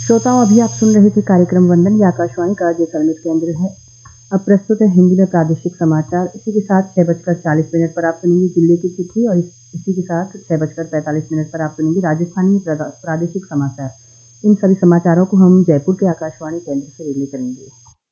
श्रोताओं, अभी आप सुन रहे थे कार्यक्रम वंदन। ये आकाशवाणी का जैसलमेर केंद्र है। अब प्रस्तुत है हिंदी में प्रादेशिक समाचार। इसी के साथ 6:40 पर आप सुनेंगे जिले की चिट्ठी और इसी के साथ 6:45 पर आप सुनेंगे राजस्थानी प्रादेशिक समाचार। इन सभी समाचारों को हम जयपुर के आकाशवाणी केंद्र से रिले करेंगे।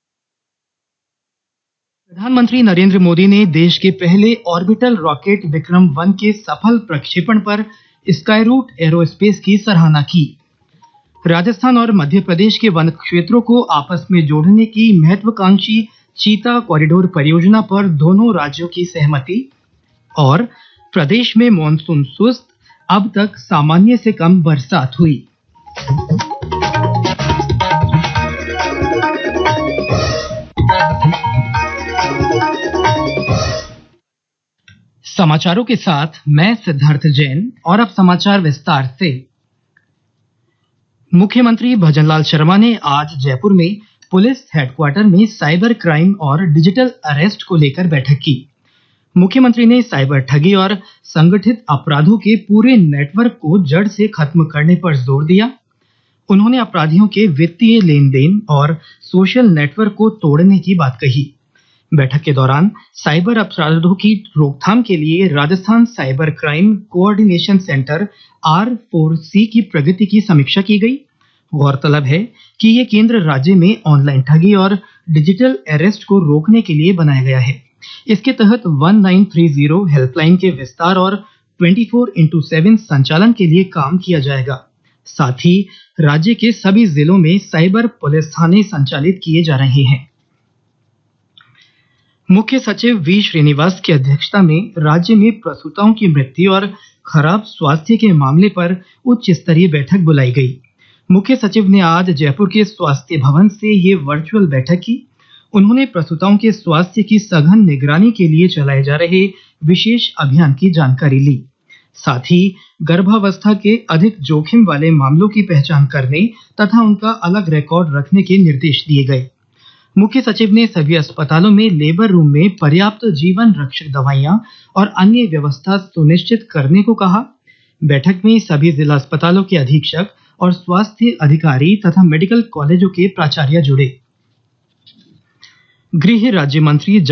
प्रधानमंत्री नरेंद्र मोदी ने देश के पहले ऑर्बिटल रॉकेट विक्रम 1 के सफल प्रक्षेपण पर स्काईरूट एरोस्पेस की सराहना की। राजस्थान और मध्य प्रदेश के वन क्षेत्रों को आपस में जोड़ने की महत्वाकांक्षी चीता कॉरिडोर परियोजना पर दोनों राज्यों की सहमति। और प्रदेश में मॉनसून सुस्त, अब तक सामान्य से कम बरसात हुई। समाचारों के साथ मैं सिद्धार्थ जैन। और अब समाचार विस्तार से। मुख्यमंत्री भजनलाल शर्मा ने आज जयपुर में पुलिस हेडक्वार्टर में साइबर क्राइम और डिजिटल अरेस्ट को लेकर बैठक की। मुख्यमंत्री ने साइबर ठगी और संगठित अपराधों के पूरे नेटवर्क को जड़ से खत्म करने पर जोर दिया। उन्होंने अपराधियों के वित्तीय लेन देन और सोशल नेटवर्क को तोड़ने की बात कही। बैठक के दौरान साइबर अपराधों की रोकथाम के लिए Rajasthan cyber crime coordination centre R4C की प्रगति की समीक्षा की गई। गौरतलब है कि ये केंद्र राज्य में ऑनलाइन ठगी और डिजिटल अरेस्ट को रोकने के लिए बनाया गया है। इसके तहत 1930 हेल्पलाइन के विस्तार और 24x7 संचालन के लिए काम किया जाएगा। साथ ही राज्य के सभी जिलों में साइबर पुलिस थाने संचालित किए जा रहे हैं। मुख्य सचिव वी श्रीनिवास की अध्यक्षता में राज्य में प्रसूताओं की मृत्यु और खराब स्वास्थ्य के मामले पर उच्च स्तरीय बैठक बुलाई गई। मुख्य सचिव ने आज जयपुर के स्वास्थ्य भवन से ये वर्चुअल बैठक की। उन्होंने प्रसूताओं के स्वास्थ्य की सघन निगरानी के लिए चलाए जा रहे विशेष अभियान की जानकारी ली। साथ ही गर्भावस्था के अधिक जोखिम वाले मामलों की पहचान करने तथा उनका अलग रिकॉर्ड रखने के निर्देश दिए गए। मुख्य सचिव ने सभी अस्पतालों में लेबर रूम में पर्याप्त जीवन रक्षक दवाइयां और अन्य व्यवस्था सुनिश्चित करने को कहा। बैठक में सभी जिला अस्पतालों के अधीक्षक और स्वास्थ्य अधिकारी तथा मेडिकल कॉलेजों के प्राचार्य जुड़े। गृह राज्य मंत्री